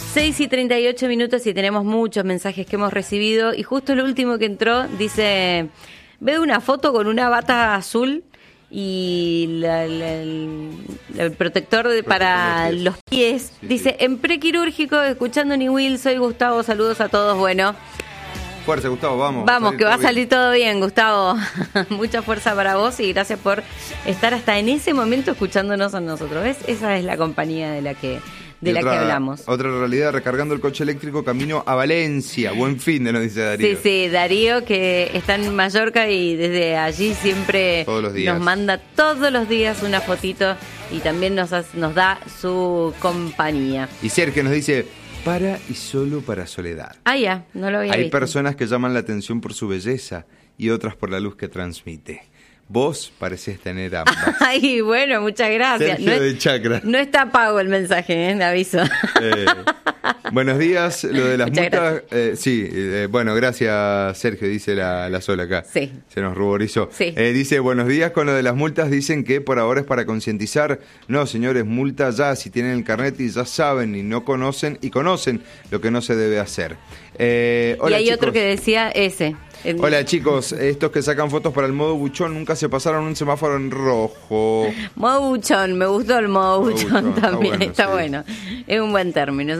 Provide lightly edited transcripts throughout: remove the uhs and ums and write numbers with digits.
6:38 y tenemos muchos mensajes que hemos recibido y justo el último que entró dice, veo una foto con una bata azul y el protector para los pies, sí, dice, en prequirúrgico, escuchando New Will, soy Gustavo, saludos a todos, bueno. Fuerza, Gustavo, vamos. Vamos, que va a salir todo bien, Gustavo. Mucha fuerza para vos y gracias por estar hasta en ese momento escuchándonos a nosotros, ¿ves? Esa es la compañía de la que hablamos. Otra realidad, recargando el coche eléctrico camino a Valencia. Buen fin de nos dice Darío. Sí, Darío, que está en Mallorca y desde allí siempre nos manda todos los días una fotito y también nos da su compañía. Y Sergio nos dice, para y solo para Soledad. Ah, ya, no lo había visto. Hay personas que llaman la atención por su belleza y otras por la luz que transmite. Vos parecés tener ambas. Ay, bueno, muchas gracias. Sergio de Chacra. No está pago el mensaje, me aviso. Buenos días, lo de las multas. Bueno, gracias, Sergio, dice la Sola acá. Sí. Se nos ruborizó. Sí. Dice, buenos días, con lo de las multas dicen que por ahora es para concientizar. No, señores, multa ya, si tienen el carnet y ya saben y no conocen, y conocen lo que no se debe hacer. Hola, y hay chicos. otro que decía ese. Hola chicos, estos que sacan fotos para el modo buchón nunca se pasaron un semáforo en rojo. Modo buchón, me gustó el modo buchón también, está sí. bueno. Es un buen término,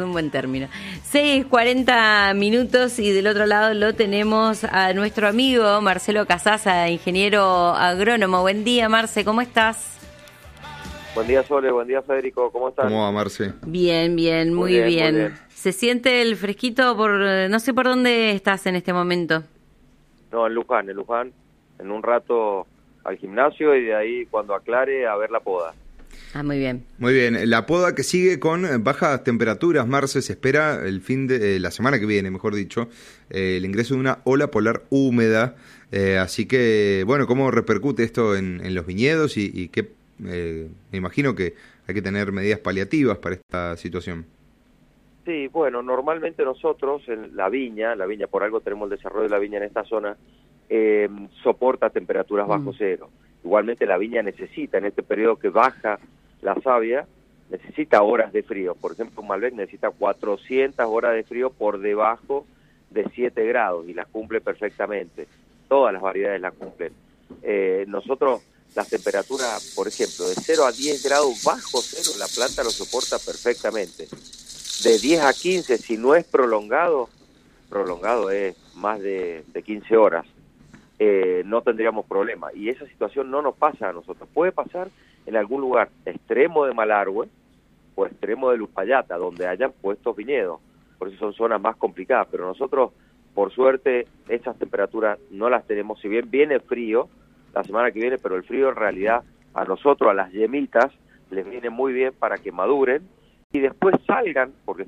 6:40 y del otro lado lo tenemos a nuestro amigo Marcelo Casaza, ingeniero agrónomo. Buen día, Marce, ¿cómo estás? Buen día, Sole, buen día, Federico, ¿cómo estás? ¿Cómo va, Marce? Bien, muy bien. ¿Se siente el fresquito no sé por dónde estás en este momento? No, en Luján, en un rato al gimnasio y de ahí cuando aclare a ver la poda. Ah, muy bien. Muy bien, la poda que sigue con bajas temperaturas, Marce, se espera el fin de la semana que viene, mejor dicho, el ingreso de una ola polar húmeda, así que, bueno, ¿cómo repercute esto en los viñedos y qué, me imagino que hay que tener medidas paliativas para esta situación? Sí, bueno, normalmente nosotros en la viña, por algo tenemos el desarrollo de la viña en esta zona, soporta temperaturas bajo cero. Igualmente la viña necesita, en este periodo que baja la savia, necesita horas de frío. Por ejemplo, un Malbec necesita 400 horas de frío por debajo de 7 grados y las cumple perfectamente. Todas las variedades las cumplen. Nosotros, las temperaturas, por ejemplo, de 0 a 10 grados bajo cero, la planta lo soporta perfectamente. De 10 a 15, si no es prolongado es más de 15 horas, no tendríamos problema. Y esa situación no nos pasa a nosotros. Puede pasar en algún lugar extremo de Malargüe o extremo de Uspallata, donde hayan puestos viñedos. Por eso son zonas más complicadas. Pero nosotros, por suerte, esas temperaturas no las tenemos. Si bien viene frío la semana que viene, pero el frío en realidad a nosotros, a las yemitas, les viene muy bien para que maduren y después salgan, porque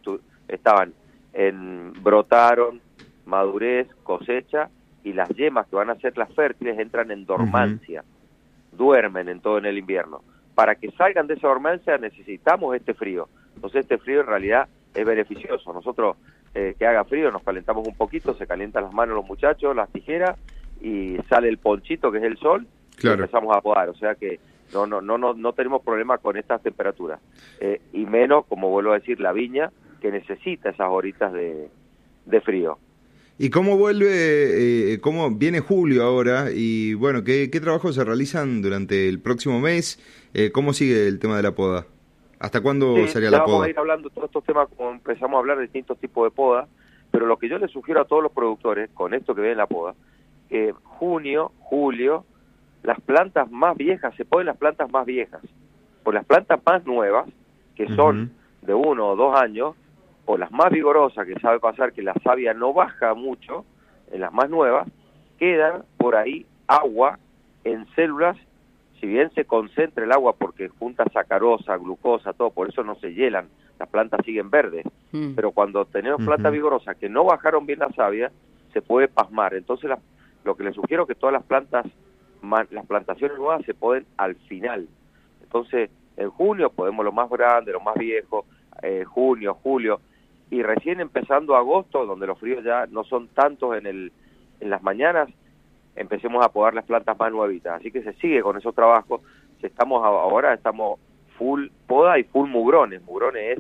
brotaron, madurez, cosecha, y las yemas que van a ser las fértiles entran en dormancia, duermen en el invierno. Para que salgan de esa dormancia necesitamos este frío. Entonces este frío en realidad es beneficioso. Nosotros que haga frío nos calentamos un poquito, se calientan las manos los muchachos, las tijeras, y sale el ponchito que es el sol, claro. Y empezamos a podar, o sea que no tenemos problema con estas temperaturas, y menos, como vuelvo a decir, la viña, que necesita esas horitas de frío. ¿Y cómo cómo viene julio ahora? Y bueno, ¿qué trabajos se realizan durante el próximo mes? ¿Cómo sigue el tema de la poda? ¿Hasta cuándo sería la poda? Vamos a ir hablando de todos estos temas, como empezamos a hablar de distintos tipos de poda, pero lo que yo les sugiero a todos los productores, con esto que ven la poda, que junio, julio, las plantas más viejas, se ponen las plantas más viejas, por las plantas más nuevas, que son de 1 o 2 años, o las más vigorosas, que sabe pasar que la savia no baja mucho, en las más nuevas, quedan por ahí agua en células, si bien se concentra el agua porque junta sacarosa, glucosa, todo, por eso no se hielan, las plantas siguen verdes, pero cuando tenemos plantas vigorosas que no bajaron bien la savia, se puede pasmar. Entonces lo que les sugiero es que todas las plantaciones nuevas se poden al final. Entonces, en junio podemos lo más grande, lo más viejo, junio, julio, y recién empezando agosto, donde los fríos ya no son tantos en las mañanas, empecemos a podar las plantas más nuevitas. Así que se sigue con esos trabajos. Ahora estamos full poda y full mugrones. Mugrones es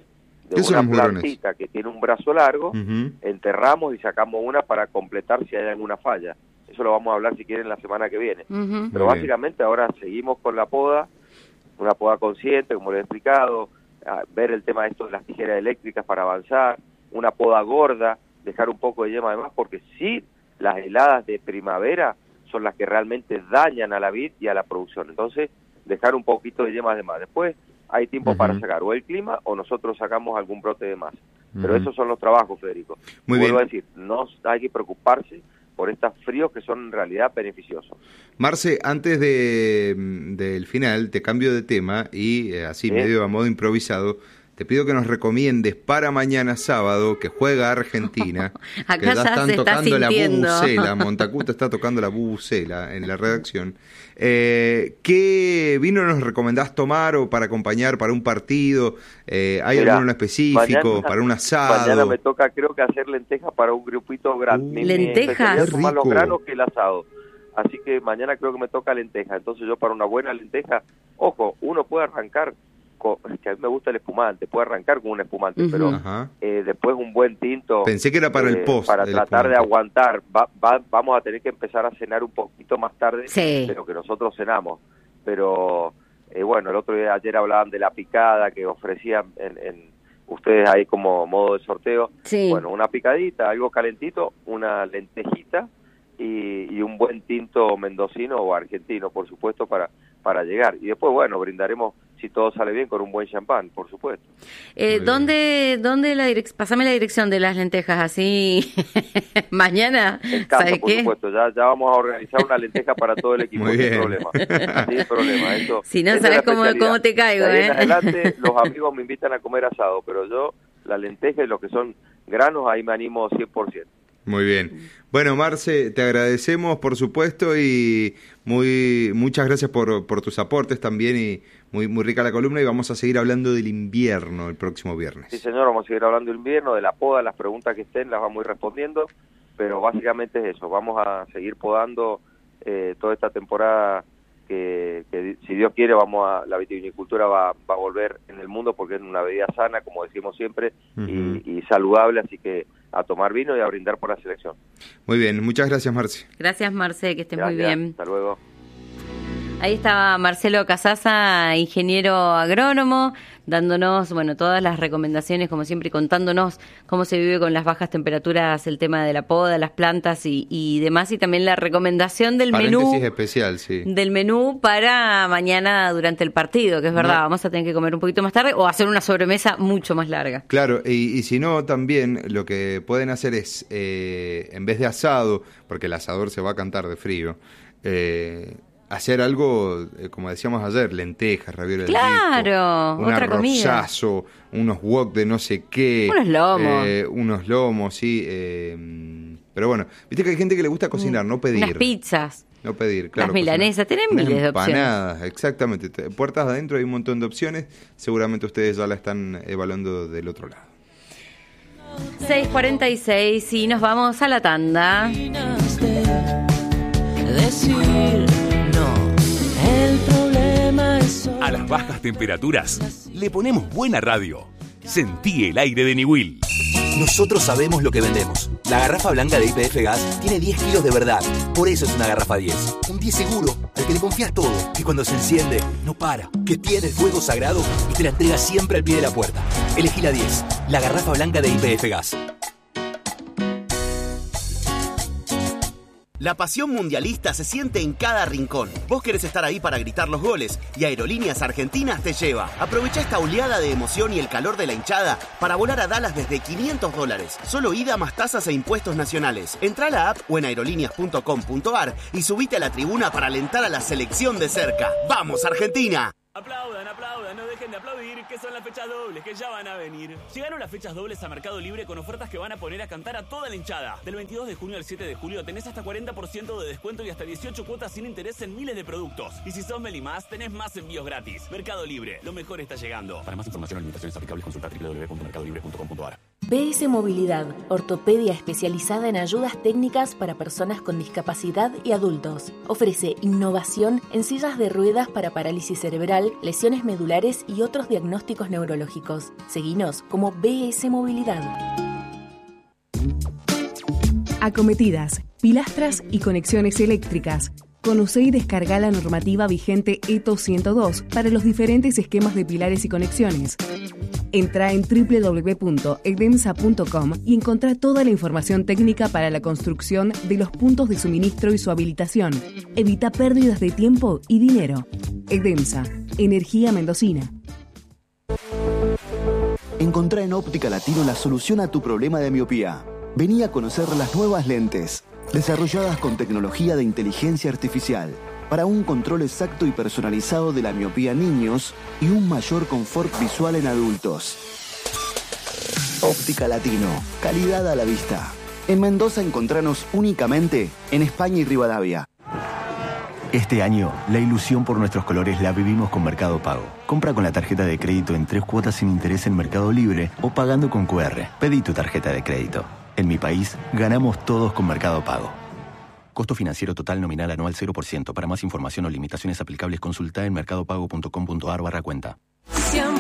una plantita que tiene un brazo largo, enterramos y sacamos una para completar si hay alguna falla. Eso lo vamos a hablar si quieren la semana que viene. Pero básicamente ahora seguimos con la poda, una poda consciente, como les he explicado, ver el tema de esto de las tijeras eléctricas para avanzar, una poda gorda, dejar un poco de yema además, porque sí, las heladas de primavera son las que realmente dañan a la vid y a la producción. Entonces, dejar un poquito de yemas de más. Después hay tiempo para sacar o el clima o nosotros sacamos algún brote de más. Pero esos son los trabajos, Federico. Vuelvo a decir, no hay que preocuparse por estos fríos que son en realidad beneficiosos. Marce, antes del final, te cambio de tema y así medio a modo improvisado, te pido que nos recomiendes para mañana sábado, que juega Argentina, acá que ya están tocando la bubucela, Montacuta está tocando la bubucela en la redacción. ¿Qué vino nos recomendás tomar o para acompañar para un partido? ¿Hay alguno específico para un asado? Mañana me toca, creo que hacer lentejas para un grupito grande. ¿Lentejas? Más los granos que el asado. Así que mañana creo que me toca lenteja. Entonces yo para una buena lenteja, ojo, uno puede arrancar, que a mí me gusta el espumante, puede arrancar con un espumante, pero después un buen tinto. Pensé que era para el post. Para tratar de aguantar. Vamos a tener que empezar a cenar un poquito más tarde de lo que nosotros cenamos. Pero bueno, el otro día, ayer hablaban de la picada que ofrecían en ustedes ahí como modo de sorteo. Bueno, una picadita, algo calentito, una lentejita y un buen tinto mendocino o argentino, por supuesto, para llegar. Y después, bueno, brindaremos, si todo sale bien, con un buen champán, por supuesto. ¿Dónde pasame la dirección de las lentejas, así mañana? En casa, por supuesto, ya vamos a organizar una lenteja para todo el equipo, sin problema. Sin problema. Eso, si no sabes cómo te caigo, en adelante los amigos me invitan a comer asado, pero yo, la lenteja y lo que son granos, ahí me animo 100%. Muy bien. Bueno, Marce, te agradecemos, por supuesto, y muchas gracias por tus aportes también, y muy rica la columna, y vamos a seguir hablando del invierno el próximo viernes. Sí, señor, vamos a seguir hablando del invierno, de la poda, las preguntas que estén las vamos a ir respondiendo, pero básicamente es eso, vamos a seguir podando toda esta temporada que si Dios quiere, la vitivinicultura va a volver en el mundo, porque es una bebida sana, como decimos siempre, y saludable, así que a tomar vino y a brindar por la selección. Muy bien, muchas gracias, Marce. Gracias, Marce, que estés muy bien. Hasta luego. Ahí estaba Marcelo Casasa, ingeniero agrónomo, dándonos, todas las recomendaciones, como siempre, contándonos cómo se vive con las bajas temperaturas, el tema de la poda, las plantas y demás, y también la recomendación del menú especial, del menú para mañana durante el partido, que es verdad, vamos a tener que comer un poquito más tarde o hacer una sobremesa mucho más larga. Claro, y si no, también lo que pueden hacer es, en vez de asado, porque el asador se va a cantar de frío, hacer algo, como decíamos ayer, lentejas, ravioles de disco, un otra arrozazo, unos wok de no sé qué. Unos lomos, sí. Pero bueno, viste que hay gente que le gusta cocinar, no pedir. Unas pizzas. No pedir, claro. Las milanesas, tienen miles de opciones. Empanadas, exactamente. Puertas de adentro hay un montón de opciones. Seguramente ustedes ya la están evaluando del otro lado. 6:46 y nos vamos a la tanda. A las bajas temperaturas le ponemos buena radio. Sentí el aire de Niwil. Nosotros sabemos lo que vendemos. La garrafa blanca de YPF Gas tiene 10 kilos de verdad. Por eso es una garrafa 10. Un 10 seguro, al que le confías todo. Que cuando se enciende, no para. Que tiene el fuego sagrado y te la entrega siempre al pie de la puerta. Elegí la 10. La garrafa blanca de YPF Gas. La pasión mundialista se siente en cada rincón. Vos querés estar ahí para gritar los goles y Aerolíneas Argentinas te lleva. Aprovecha esta oleada de emoción y el calor de la hinchada para volar a Dallas desde $500. Solo ida más tasas e impuestos nacionales. Entrá a la app o en aerolíneas.com.ar y subite a la tribuna para alentar a la selección de cerca. ¡Vamos, Argentina! Aplaudan, no dejen de aplaudir, que son las fechas dobles, que ya van a venir. Llegaron las fechas dobles a Mercado Libre con ofertas que van a poner a cantar a toda la hinchada. Del 22 de junio al 7 de julio tenés hasta 40% de descuento y hasta 18 cuotas sin interés en miles de productos. Y si sos Melimás, tenés más envíos gratis. Mercado Libre, lo mejor está llegando. Para más información o limitaciones aplicables, consulta www.mercadolibre.com.ar. BS Movilidad, ortopedia especializada en ayudas técnicas para personas con discapacidad y adultos. Ofrece innovación en sillas de ruedas para parálisis cerebral, lesiones medulares y otros diagnósticos neurológicos. Seguinos como BS Movilidad. Acometidas, pilastras y conexiones eléctricas. Conoce y descarga la normativa vigente ETO 102 para los diferentes esquemas de pilares y conexiones. Entra en www.edemsa.com y encontrá toda la información técnica para la construcción de los puntos de suministro y su habilitación. Evita pérdidas de tiempo y dinero. Edemsa, energía mendocina. Encontrá en Óptica Latino la solución a tu problema de miopía. Vení a conocer las nuevas lentes, desarrolladas con tecnología de inteligencia artificial, para un control exacto y personalizado de la miopía en niños y un mayor confort visual en adultos. Óptica Latino, calidad a la vista. En Mendoza encontranos únicamente en España y Rivadavia. Este año, la ilusión por nuestros colores la vivimos con Mercado Pago. Compra con la tarjeta de crédito en 3 cuotas sin interés en Mercado Libre o pagando con QR. Pedí tu tarjeta de crédito. En mi país, ganamos todos con Mercado Pago. Costo financiero total nominal anual 0%. Para más información o limitaciones aplicables, consulta en mercadopago.com.ar/cuenta.